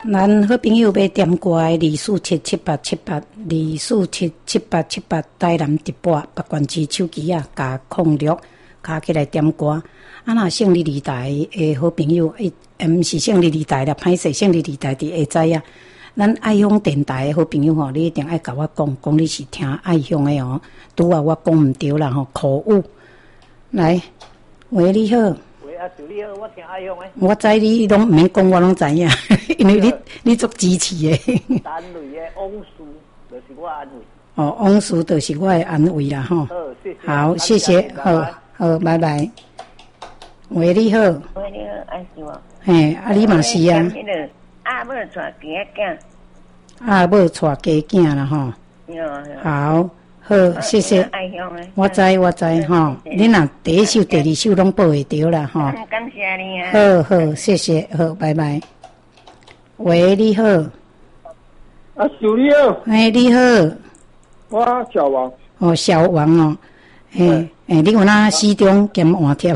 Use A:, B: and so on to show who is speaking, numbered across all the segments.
A: 咱好朋友要点歌的2477787824777878台南直播北关市手机啊，加06加起来点歌。啊，若胜利二台的好朋友，毋是胜利二台啦，歹势胜利二台伫下知啊。咱爱乡电台的好朋友吼，你一定爱甲我讲你是听爱乡的哦。拄啊，我讲毋对啦吼，口误。来，喂，你好。
B: 喂，阿叔你好，我听爱乡的。
A: 我知你拢毋免讲，我拢知影，因为你足支持的。
B: 单位的往事，就是我安慰。
A: 哦，往事就是我的安慰啦吼。好，谢谢，好，拜拜。喂，你好。
C: 喂，你好，阿叔啊。
A: 嘿，啊，你嘛是啊。
C: 阿母带囝囝。
A: 阿母带家囝啦吼。好，好，谢谢。我知吼。你若第一首、第二首拢报会着啦吼。
C: 感谢你啊。
A: 好，谢谢，好，拜拜。喂，你好。
D: 阿叔你好。
A: 嘿，你好。
D: 我小王。
A: 哦，小王哦。嘿，你有哪西中兼换贴？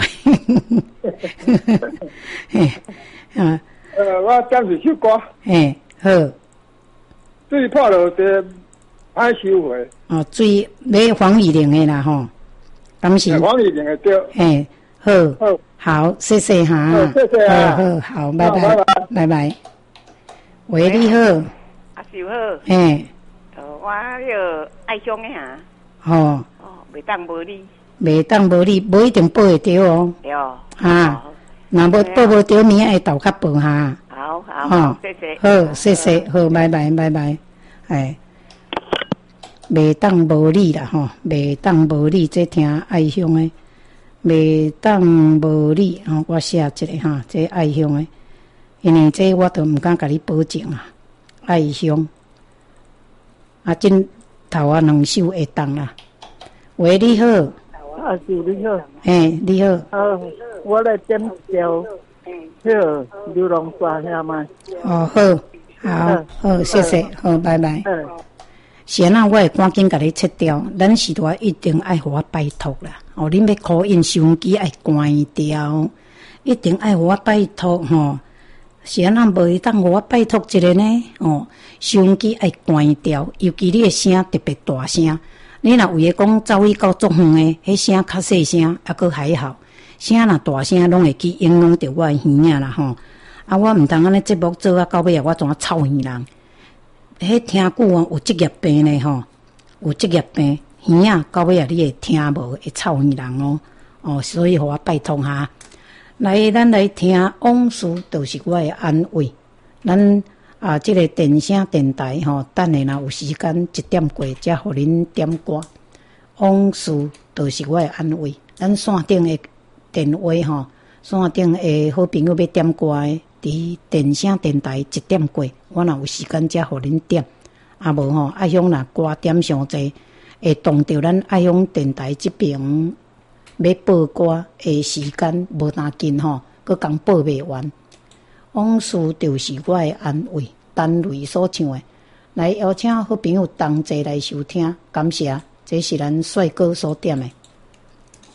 A: 嘿，
D: 我点一首歌。
A: 嘿，好。
D: 水破落地，歹收回。
A: 哦，水买黄玉玲的啦吼，敢是？
D: 黄玉玲的对。
A: 嘿，好，谢谢哈。
D: 谢谢啊。
A: 好，拜拜。喂，你好。
C: 阿叔好。
A: 嘿。
C: 我要爱乡的哈。
A: 哦。
C: 袂当无你，
A: 无一定报会着哦。
C: 对哦。
A: 啊，若无报无着，明仔会斗较报哈。
C: 好，谢谢。
A: 好，谢谢，好，拜拜。哎，袂当无你啦吼，袂当无你，这听爱乡的，袂当无你吼，我写一个哈，这爱乡的，因为这我都毋敢甲你保证啊，爱乡啊，真头啊两首会当啦。喂，你好。
D: 阿叔你好。
A: 你好。
D: 我来点条迄流浪沙遐嘛。
A: 哦，好，谢谢，好，拜拜。先啊，我会赶紧甲你切掉，咱时代一定爱互我拜托啦。哦，恁要call in收音机爱关掉，一定爱互我拜托吼。先啊，袂当互我拜托一个呢？哦，收音机爱关掉，尤其你的声特别大声。你若有个讲走去到足远的，迄声较细声，还佫还好。声若大声，拢会去影响到我的耳仔啦吼。啊，我毋通安尼节目做啊，到尾啊，我怎臭耳人？迄听久啊，有职业病呢吼，有职业病，耳仔到尾啊，你会听无，会臭耳人哦。哦，所以互我拜托哈。来，咱来听往事，就是我的安慰。咱啊，这个电声电台吼，等下若有时间1点过，才互恁点歌。往事就是我的安慰。咱线顶的电话吼，线顶的好朋友要点歌的，伫电声电台1点过，我若有时间才互恁点。啊无吼，爱乡若歌点上济，会动到咱爱乡电台这边要报歌的时间无大紧吼，佫讲报袂完。往事就是我的安慰，单雷所唱的。来邀请好朋友同齐来收听，感谢，这是咱帅哥所点的。